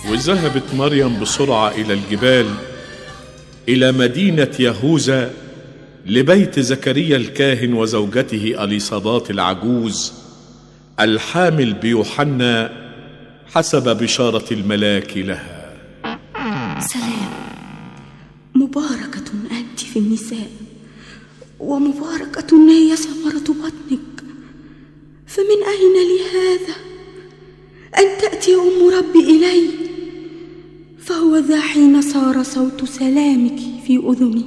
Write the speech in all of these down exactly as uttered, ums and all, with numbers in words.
وذهبت مريم بسرعة إلى الجبال، إلى مدينة يهوذا، لبيت زكريا الكاهن وزوجته أليصابات العجوز الحامل بيوحنا حسب بشارة الملاك لها. سلام، مباركة أنت في النساء، ومباركة هي ثمرة بطنك. فمن أين لي هذا أن تأتي أم ربي إلي؟ فهو ذا حين صار صوت سلامك في أذني،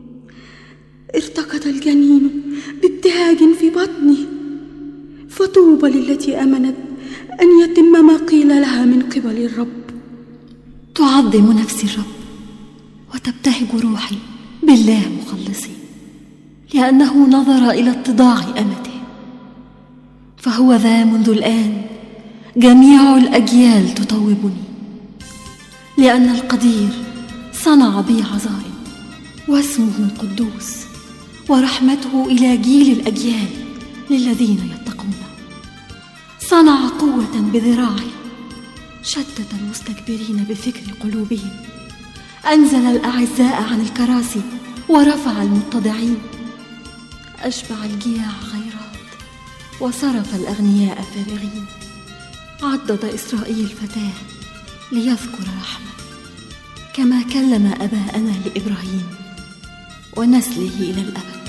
ارتقد الجنين بابتهاج في بطني. فطوبى للتي أمنت أن يتم ما قيل لها من قبل الرب. تعظم نفسي الرب وتبتهج روحي بالله مخلصي، لأنه نظر إلى اتضاع أمته. فهو ذا منذ الآن جميع الأجيال تطوبني، لأن القدير صنع بي عظائم، واسمه قدوس، ورحمته إلى جيل الأجيال للذين يتقون. صنع قوة بذراعه، شتت المستكبرين بفكر قلوبهم، أنزل الأعزاء عن الكراسي ورفع المتضعين، أشبع الجياع خيرات وصرف الأغنياء فارغين. عضد إسرائيل فتاه ليذكر رحمة، كما كلم أباءنا لإبراهيم ونسله إلى الأبد.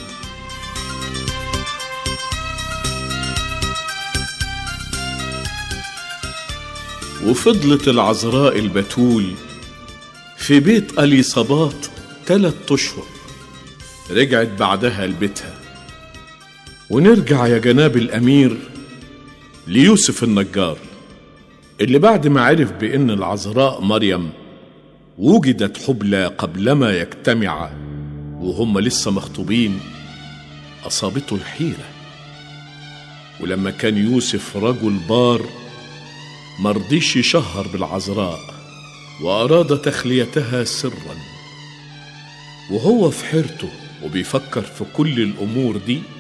وفضلت العذراء البتول في بيت أليصابات ثلاث أشهر. رجعت بعدها لبيتها. ونرجع يا جناب الأمير ليوسف النجار، اللي بعد ما عرف بأن العذراء مريم وجدت حبلى قبلما يجتمعا وهم لسه مخطوبين، أصابته الحيرة. ولما كان يوسف رجل بار مرضيش يشهر بالعذراء، وأراد تخليتها سرا. وهو في حيرته وبيفكر في كل الأمور دي،